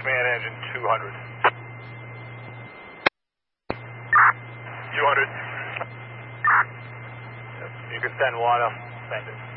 command engine 200. 200. You can send one, I'll send it.